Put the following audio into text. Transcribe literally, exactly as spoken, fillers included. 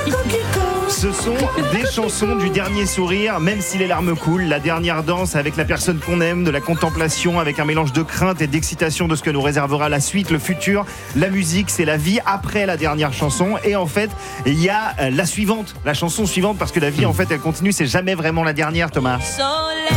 Ce sont des chansons du dernier sourire, même si les larmes coulent, la dernière danse avec la personne qu'on aime, de la contemplation avec un mélange de crainte et d'excitation de ce que nous réservera la suite, le futur. La musique, c'est la vie après la dernière chanson. Et en fait, il y a la suivante, la chanson suivante, parce que la vie, en fait, elle continue. C'est jamais vraiment la dernière, Thomas.